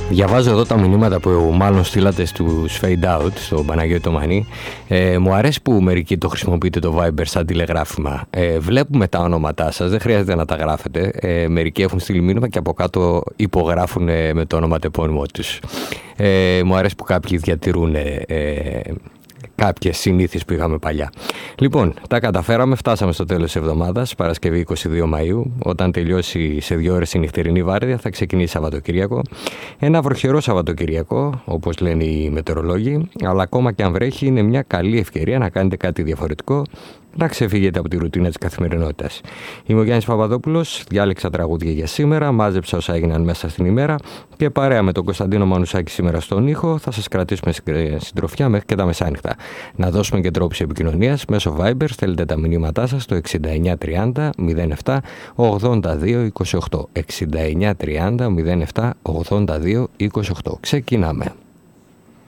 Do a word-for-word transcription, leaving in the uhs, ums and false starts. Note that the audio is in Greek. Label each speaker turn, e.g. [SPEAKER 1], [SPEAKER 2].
[SPEAKER 1] Διαβάζω εδώ τα μηνύματα που μάλλον στείλατε στους Fade Out, στο Παναγιώτη Μανί. Ε, μου αρέσει που μερικοί το χρησιμοποιείτε το Viber σαν τηλεγράφημα. Ε, βλέπουμε τα ονόματά σας, δεν χρειάζεται να τα γράφετε. Ε, μερικοί έχουν στείλει μήνυμα και από κάτω υπογράφουν ε, με το ονοματεπώνυμό τους. Ε, μου αρέσει που κάποιοι διατηρούν ε, ε, κάποιες συνήθειες που είχαμε παλιά. Λοιπόν, τα καταφέραμε, φτάσαμε στο τέλος της εβδομάδας, Παρασκευή είκοσι δύο Μαΐου. Όταν τελειώσει σε δύο ώρες η νυχτερινή βάρδια, θα ξεκινήσει Σαββατοκύριακο. Ένα βροχερό Σαββατοκύριακο, όπως λένε οι μετεωρολόγοι, αλλά ακόμα και αν βρέχει, είναι μια καλή ευκαιρία να κάνετε κάτι διαφορετικό, να ξεφύγετε από τη ρουτίνα της καθημερινότητας. Είμαι ο Γιάννης Παπαδόπουλος, διάλεξα τραγούδια για σήμερα, μάζεψα όσα έγιναν μέσα στην ημέρα και παρέα με τον Κωνσταντίνο Μανουσάκη σήμερα στον ήχο θα σας κρατήσουμε συντροφιά μέχρι και τα μεσάνυχτα. Να δώσουμε και τρόπους επικοινωνίας μέσω Viber, στέλνετε τα μηνύματά σας στο εξήντα εννιά τριάντα μηδέν επτά ογδόντα δύο είκοσι οκτώ. εξήντα εννιά τριάντα μηδέν επτά ογδόντα δύο είκοσι οκτώ. Ξεκινάμε.